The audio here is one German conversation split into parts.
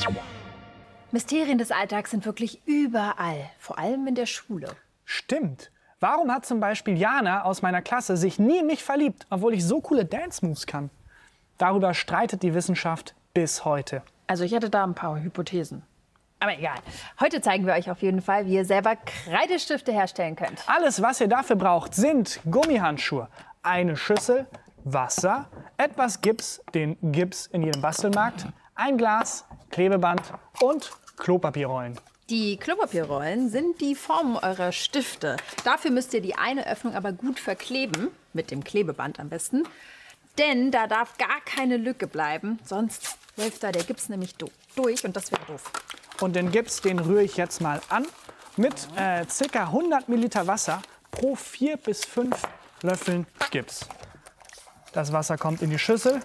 Mysterien des Alltags sind wirklich überall, vor allem in der Schule. Stimmt. Warum hat zum Beispiel Jana aus meiner Klasse sich nie in mich verliebt, obwohl ich so coole Dance-Moves kann? Darüber streitet die Wissenschaft bis heute. Also ich hätte da ein paar Hypothesen. Aber egal. Heute zeigen wir euch auf jeden Fall, wie ihr selber Kreidestifte herstellen könnt. Alles, was ihr dafür braucht, sind Gummihandschuhe, eine Schüssel, Wasser, etwas Gips, den Gips in jedem Bastelmarkt, ein Glas, Klebeband und Klopapierrollen. Die Klopapierrollen sind die Formen eurer Stifte. Dafür müsst ihr die eine Öffnung aber gut verkleben, mit dem Klebeband am besten. Denn da darf gar keine Lücke bleiben, sonst läuft da der Gips nämlich durch und das wird doof. Und den Gips, den rühre ich jetzt mal an mit ca. 100 Milliliter Wasser pro 4 bis 5 Löffeln Gips. Das Wasser kommt in die Schüssel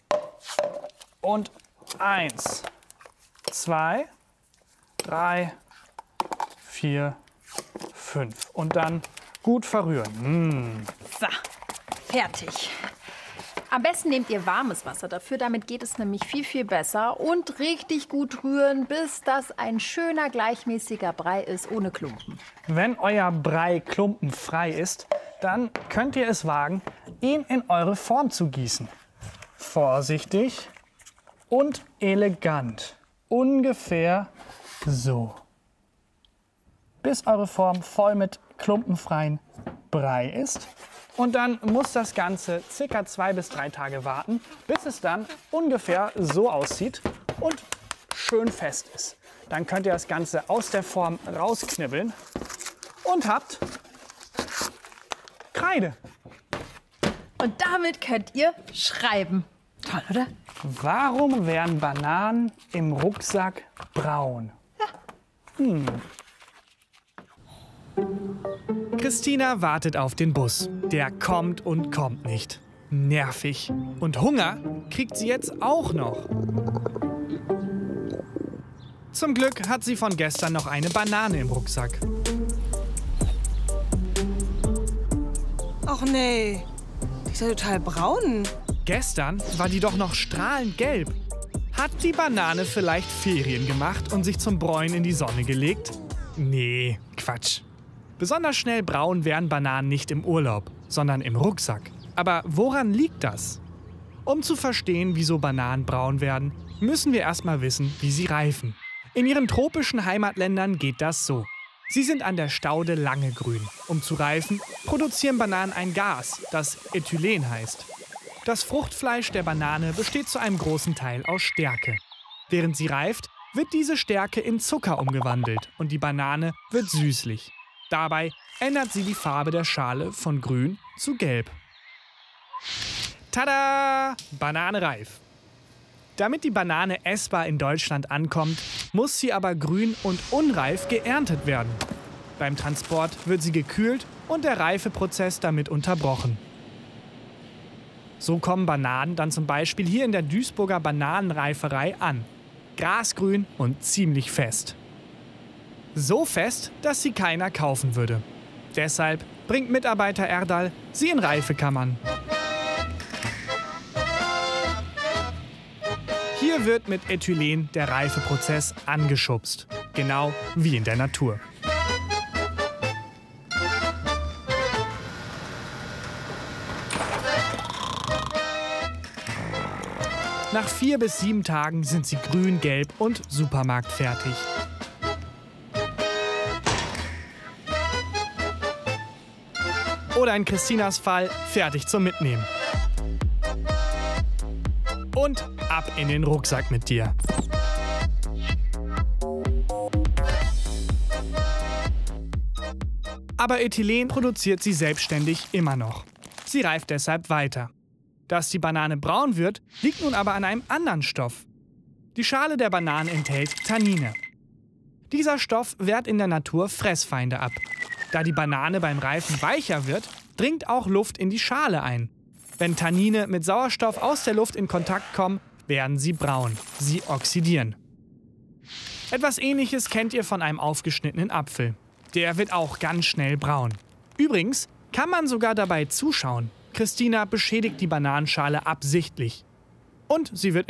und 1, 2, 3, 4, 5 und dann gut verrühren. So, fertig. Am besten nehmt ihr warmes Wasser dafür, damit geht es nämlich viel, viel besser. Und richtig gut rühren, bis das ein schöner, gleichmäßiger Brei ist, ohne Klumpen. Wenn euer Brei klumpenfrei ist, dann könnt ihr es wagen, ihn in eure Form zu gießen. Vorsichtig und elegant. Ungefähr so. Bis eure Form voll mit klumpenfreien Brei ist. Und dann muss das Ganze ca. 2 bis 3 Tage warten, bis es dann ungefähr so aussieht und schön fest ist. Dann könnt ihr das Ganze aus der Form rausknibbeln und habt Kreide. Und damit könnt ihr schreiben. Toll, oder? Warum werden Bananen im Rucksack braun? Christina wartet auf den Bus. Der kommt und kommt nicht. Nervig. Und Hunger kriegt sie jetzt auch noch. Zum Glück hat sie von gestern noch eine Banane im Rucksack. Ach nee, die ist ja total braun. Gestern war die doch noch strahlend gelb. Hat die Banane vielleicht Ferien gemacht und sich zum Bräunen in die Sonne gelegt? Nee, Quatsch. Besonders schnell braun werden Bananen nicht im Urlaub, sondern im Rucksack. Aber woran liegt das? Um zu verstehen, wieso Bananen braun werden, müssen wir erstmal wissen, wie sie reifen. In ihren tropischen Heimatländern geht das so. Sie sind an der Staude lange grün. Um zu reifen, produzieren Bananen ein Gas, das Ethylen heißt. Das Fruchtfleisch der Banane besteht zu einem großen Teil aus Stärke. Während sie reift, wird diese Stärke in Zucker umgewandelt und die Banane wird süßlich. Dabei ändert sie die Farbe der Schale von grün zu gelb. Tada! Banane reif. Damit die Banane essbar in Deutschland ankommt, muss sie aber grün und unreif geerntet werden. Beim Transport wird sie gekühlt und der Reifeprozess damit unterbrochen. So kommen Bananen dann zum Beispiel hier in der Duisburger Bananenreiferei an. Grasgrün und ziemlich fest. So fest, dass sie keiner kaufen würde. Deshalb bringt Mitarbeiter Erdal sie in Reifekammern. Hier wird mit Ethylen der Reifeprozess angeschubst. Genau wie in der Natur. Nach 4 bis 7 Tagen sind sie grün, gelb und supermarktfertig. Oder in Christinas Fall fertig zum Mitnehmen. Und ab in den Rucksack mit dir. Aber Ethylen produziert sie selbstständig immer noch. Sie reift deshalb weiter. Dass die Banane braun wird, liegt nun aber an einem anderen Stoff. Die Schale der Banane enthält Tannine. Dieser Stoff wehrt in der Natur Fressfeinde ab. Da die Banane beim Reifen weicher wird, dringt auch Luft in die Schale ein. Wenn Tannine mit Sauerstoff aus der Luft in Kontakt kommen, werden sie braun. Sie oxidieren. Etwas Ähnliches kennt ihr von einem aufgeschnittenen Apfel. Der wird auch ganz schnell braun. Übrigens kann man sogar dabei zuschauen. Christina beschädigt die Bananenschale absichtlich. Und sie wird